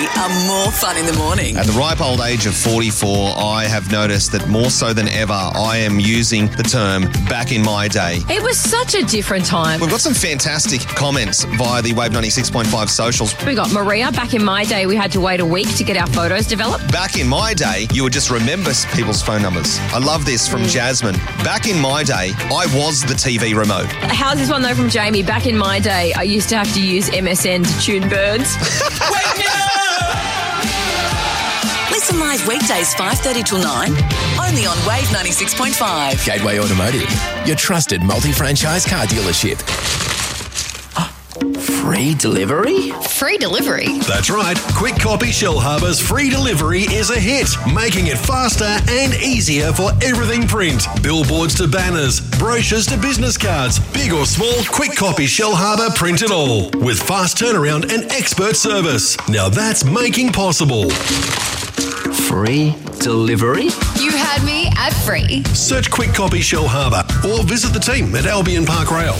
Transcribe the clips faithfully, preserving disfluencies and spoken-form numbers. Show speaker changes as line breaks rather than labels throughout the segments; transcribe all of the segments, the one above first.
are more fun in the morning.
At the ripe old age of forty-four, I have noticed that more so than ever, I am using the term back in my day.
It was such a different time.
We've got some fantastic comments via the Wave ninety-six point five socials.
We got Maria. Back in my day, we had to wait a week to get our photos developed.
Back in my day, you would just remember people's phone numbers. I love this from mm. Jasmine. Back in my day, I was the T V remote.
How's this one though from Jamie? Back in my day, I used to have to use M S N to tune birds.
Wake me up! Listen live weekdays five thirty till nine, only on Wave ninety-six point five.
Gateway Automotive, your trusted multi-franchise car dealership. Free delivery?
Free delivery?
That's right. Quick Copy Shellharbour's free delivery is a hit, making it faster and easier for everything print. Billboards to banners, brochures to business cards, big or small, Quick Copy Shellharbour print it all. With fast turnaround and expert service. Now that's making possible.
Free delivery?
You had me at free.
Search Quick Copy Shellharbour or visit the team at Albion Park Rail.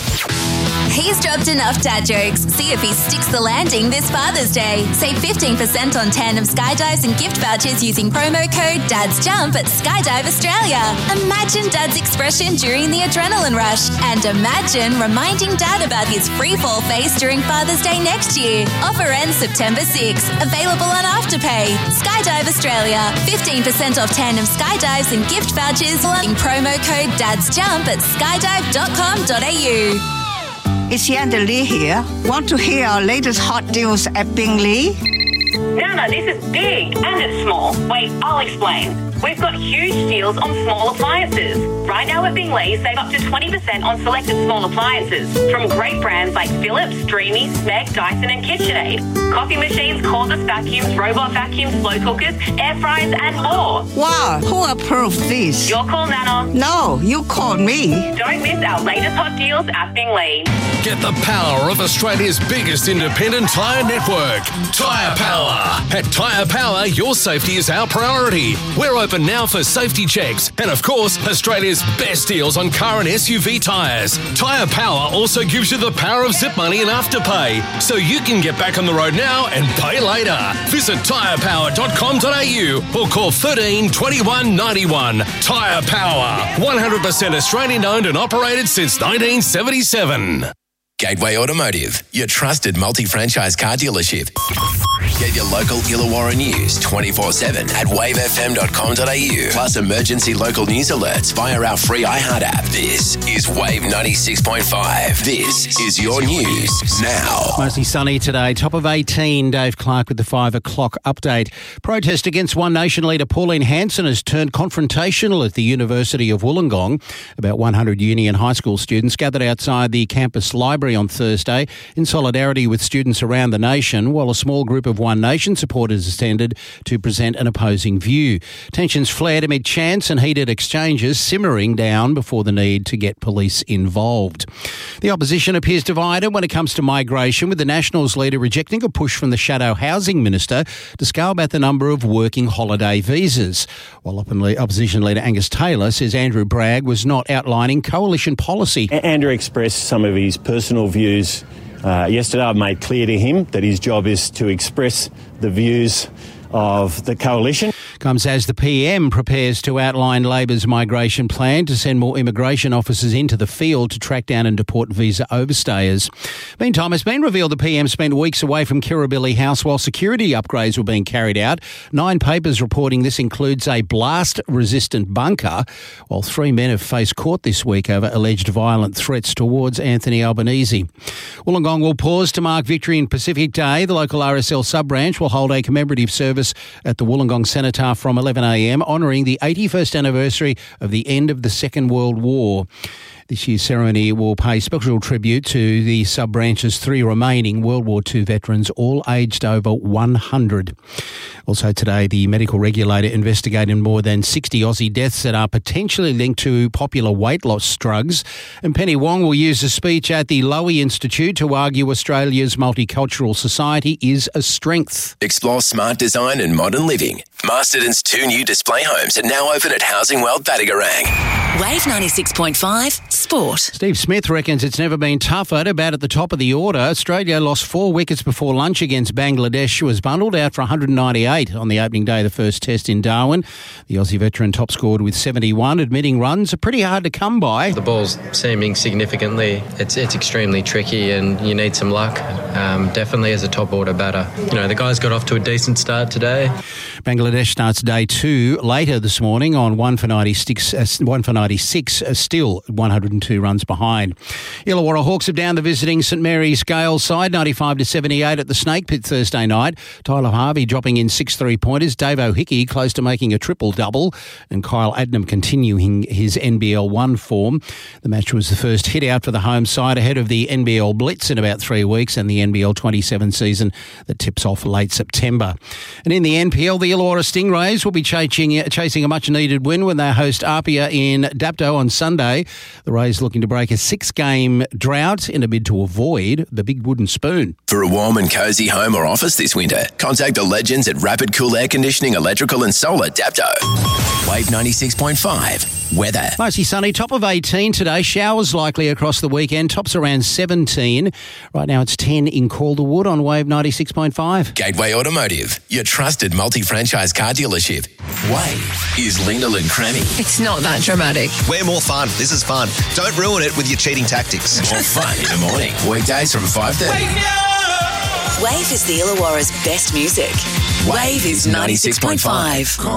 He's dropped enough dad jokes. See if he sticks the landing this Father's Day. Save fifteen percent on tandem skydives and gift vouchers using promo code DADSJUMP at Skydive Australia. Imagine Dad's expression during the adrenaline rush. And imagine reminding Dad about his free fall face during Father's Day next year. Offer ends September sixth. Available on Afterpay. Skydive Australia. fifteen percent off tandem skydives and gift vouchers using promo code DADSJUMP at skydive dot com dot a u.
It's Yanda Lee here. Want to hear our latest hot deals at Bingley?
Nana, this is big and it's small. Wait, I'll explain. We've got huge deals on small appliances. Right now at Bingley, save up to twenty percent on selected small appliances from great brands like Philips, Dreamy, Smeg, Dyson and KitchenAid. Coffee machines, cordless vacuums, robot vacuums, slow cookers, air fryers and more.
Wow, who approved this?
Your call, Nana.
No, you called me.
Don't miss our latest hot deals at Bingley.
Get the power of Australia's biggest independent tyre network, Tyre Power. At Tyre Power, your safety is our priority. We're open now for safety checks and, of course, Australia's best deals on car and S U V tyres. Tyre Power also gives you the power of zip money and afterpay, so you can get back on the road now and pay later. Visit tyre power dot com dot a u or call thirteen twenty-one ninety-one. Tyre Power, one hundred percent Australian owned and operated since nineteen seventy-seven.
Gateway Automotive, your trusted multi-franchise car dealership. Get your local Illawarra news twenty-four seven at wave f m dot com dot a u. Plus emergency local news alerts via our free iHeart app. This is Wave ninety-six point five. This is your news now.
Mostly sunny today. Top of eighteen. Dave Clark with the five o'clock update. Protest against One Nation leader Pauline Hanson has turned confrontational at the University of Wollongong. About one hundred uni and high school students gathered outside the campus library on Thursday in solidarity with students around the nation, while a small group of One Nation supporters attended to present an opposing view. Tensions flared amid chants and heated exchanges, simmering down before the need to get police involved. The opposition appears divided when it comes to migration, with the Nationals leader rejecting a push from the shadow housing minister to scale back the number of working holiday visas, while opposition leader Angus Taylor says Andrew Bragg was not outlining coalition policy.
Andrew expressed some of his personal views Uh, yesterday. I made clear to him that his job is to express the views of the coalition.
Comes as the P M prepares to outline Labor's migration plan to send more immigration officers into the field to track down and deport visa overstayers. Meantime, it's been revealed the P M spent weeks away from Kirribilli House while security upgrades were being carried out. Nine papers reporting this includes a blast-resistant bunker, while three men have faced court this week over alleged violent threats towards Anthony Albanese. Wollongong will pause to mark Victory in Pacific Day. The local R S L sub-branch will hold a commemorative service at the Wollongong Cenotaph from eleven a m, honouring the eighty-first anniversary of the end of the Second World War. This year's ceremony will pay special tribute to the sub-branch's three remaining World War Two veterans, all aged over one hundred. Also today, the medical regulator investigated more than sixty Aussie deaths that are potentially linked to popular weight loss drugs. And Penny Wong will use a speech at the Lowy Institute to argue Australia's multicultural society is a strength.
Explore smart design and modern living. Masterton's two new display homes are now open at Housing World Battigarang.
Wave ninety-six point five, Sport.
Steve Smith reckons it's never been tougher. About at the top of the order, Australia lost four wickets before lunch against Bangladesh. Was bundled out for one hundred ninety-eight on the opening day of the first test in Darwin. The Aussie veteran top scored with seventy-one, admitting runs are pretty hard to come by.
The ball's seeming significantly. It's it's extremely tricky and you need some luck. Um, definitely as a top order batter. You know, the guys got off to a decent start today.
Bangladesh starts day two later this morning on one for ninety-six, uh, one for ninety-six, uh, still one hundred two runs behind. Illawarra Hawks have down the visiting St Mary's Gales side, ninety-five to seventy-eight at the Snake Pit Thursday night. Tyler Harvey dropping in six three-pointers. Dave O'Hickey close to making a triple-double, and Kyle Adnam continuing his N B L one form. The match was the first hit out for the home side ahead of the N B L Blitz in about three weeks and the N B L twenty-seven season that tips off late September. And in the N P L, the Illawarra Stingrays will be chasing, chasing a much-needed win when they host Apia in Dapto on Sunday. The Rays looking to break a six-game drought in a bid to avoid the big wooden spoon.
For a warm and cosy home or office this winter, contact the legends at Rapid Cool Air Conditioning, Electrical and Solar Dapto. Wave ninety-six point five. Weather.
Mostly sunny, top of eighteen today. Showers likely across the weekend. Tops around seventeen. Right now it's ten in Calderwood on Wave ninety-six point five.
Gateway Automotive, your trusted multi-franchise car dealership. Wave is Linda and Crammy.
It's not that dramatic.
We're more fun. This is fun. Don't ruin it with your cheating tactics.
More fun in the morning. Weekdays from five thirty.
Wave is the Illawarra's best music. Wave is ninety-six point five.